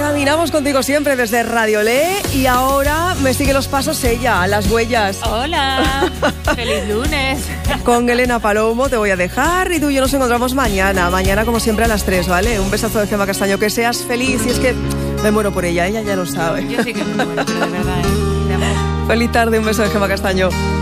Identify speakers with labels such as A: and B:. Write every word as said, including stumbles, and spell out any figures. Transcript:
A: Caminamos contigo siempre desde Radio Le y ahora me sigue los pasos ella, las huellas.
B: Hola, feliz lunes.
A: Con Elena Palomo te voy a dejar y tú y yo nos encontramos mañana. Mañana como siempre a las tres, ¿vale? Un besazo de Gemma Castaño, que seas feliz. Y es que me muero por ella, ella ya lo sabe.
B: Yo sí que me muero, pero de verdad, ¿eh? De amor.
A: Feliz tarde, un beso de Gemma Castaño.